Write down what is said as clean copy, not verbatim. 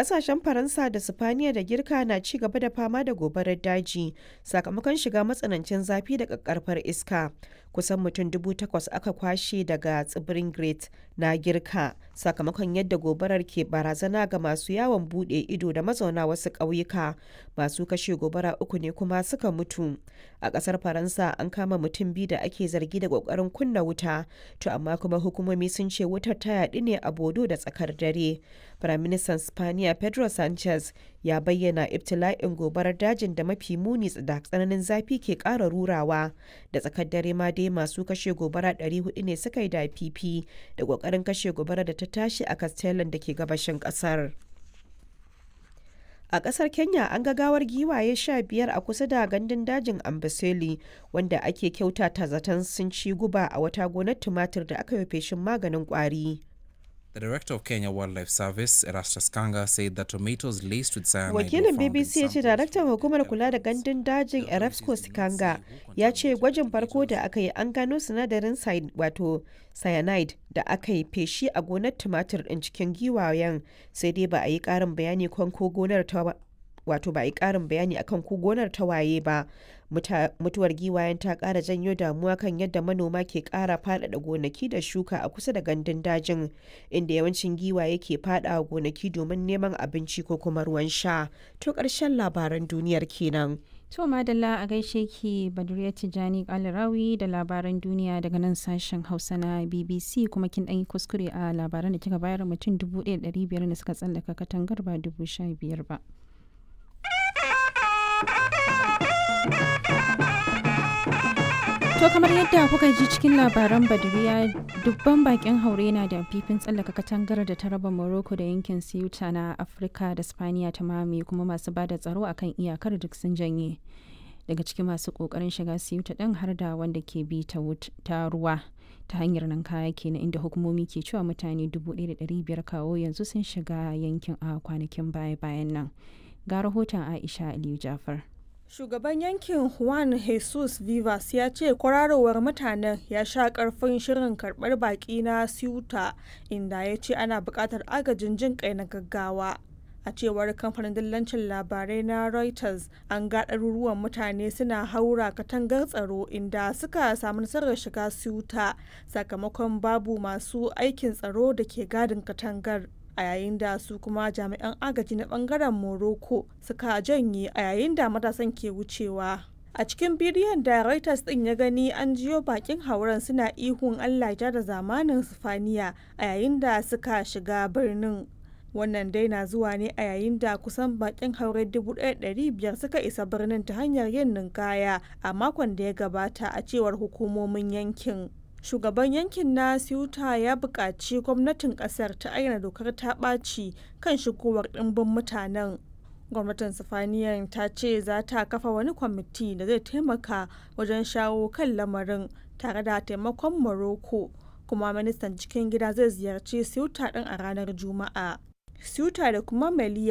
Ƙasashen Faransa da Sifaniya da Girka na ci gaba da fama da gobarar daji sakamakon shiga matsanancin zafi da ƙaƙƙarfar iska. Kusan mutum 8,000 aka kwashe daga tsibirin Crete na Girka sakamakon yadda gobarar ke barazana ga masu yawon buɗe ido da mazauna wasu ƙauyuka. Masu kashe gobara 3 ne kuma suka mutu. A ƙasar Faransa an kama mutum 2 da ake zargi da ƙoƙarin kunna wuta, to amma kuma hukumomi sun ce wutar ta yaɗu ne a Bodo da tsakar dare. Firaministan Spaniya Pedro Sanchez ya bayyana ibtila'in gobarar dajin da mafi muni da tsananin zafi ke ƙara rurawa. Da tsakar dare ma dai masu kashe gobara 400 ne suka yi da fifi da ƙoƙarin kashe gobara da ta tashi a Castellon da ke gabashin ƙasar. A ƙasar Kenya an ga gawar giwaye 15 a kusa da gandun dajin Amboseli wanda ake kyautata zaton sun ci guba a wata gonar tumatir da aka yi feshin maganin ƙwari. The director of Kenya Wildlife Service, Erastus Kanga, said that tomatoes laced with cyanide were Wakilin found in BBC ya ce samples daraktan from hukumar kula da gandun dajin Erastus Kanga ya ce gwajin farko da aka yi an gano sinadarin cyanide da aka yi feshi a gonar tumatir ɗin cikin giwayen, sai dai ba a yi ƙarin bayani kan ko gonar ta ba a yi ƙarin bayani akan ko gonar ta waye ba. Mutuwar giwayen ta ƙara janyo damuwa kan yadda manoma ke ƙara faɗaɗa gonaki da shuka a kusa da gandun dajin, inda yawancin giwaye ke faɗawa gonaki domin neman abinci ko kuma ruwan sha. To ƙarshen labaran duniyar kenan. To madalla a gaishe ki Baduriya Tijani Kalarawi da labaran duniya daga nan sashen Hausa na BBC, kuma kin ɗan yi kuskure a labaran da kika bayar, mutum 1,500 ne suka tsallaka katangar ba 15,000 ba. To kamar yadda kuka ji cikin labaran Baduriya, dubban bakin haure na da fifin tsallaka katangar da ta raba Morocco da yankin Ceuta na Afirka da Spaniya ta mamaye, kuma masu bada tsaro akan iyakar duk sun janye. Daga cikin masu kokarin shiga Ceuta din har da wanda ke bi ta ruwa ta hanyar nan kaya kenan, inda hukumomi ke cewa mutane 1,500 kawo yanzu sun shiga yankin a kwanakin baya-bayan nan. Ga rahoton Aisha Aliyu Jafar. Shugaban yankin Juan Jesus Vivas ya ce kwararowar mutanen ya sha karfin shirin karbar baki na Ceuta, inda ya ce ana buƙatar agajin jin kai na gaggawa. A cewar kamfanin dillancin labarai na Reuters, an ga ɗaruruwan mutane suna haura katangar tsaro inda suka samu nasarar shiga Ceuta sakamakon babu masu aikin tsaro da ke gadin katangar. A yayin da su kuma jami'an agaji na bangaren Morocco suka janye a yayin da matasan ke wucewa. A cikin bidiyon da Reuters din ya gani, an jiyo bakin hauren suna ihun Allah ja da zamanin Sifaniya a yayin da suka shiga birnin. Wannan dai na zuwa ne a yayin da kusan bakin haure 1,500 suka isa birnin ta hanyar yin ninkaya a makon da ya gabata, a cewar hukumomin yankin. Shugaban yankin na Ceuta ya buƙaci gwamnatin ƙasar ta ayyana dokar ta ɓaci kan shigowar ɗimbin mutanen. Gwamnatin Sifaniya ta ce za ta kafa wani kwamiti da zai taimaka wajen shawo kan lamarin tare da taimakon Morocco, kuma ministan cikin gida zai ziyarci Ceuta ɗin a ranar Juma'a. Ceuta da kuma Melilla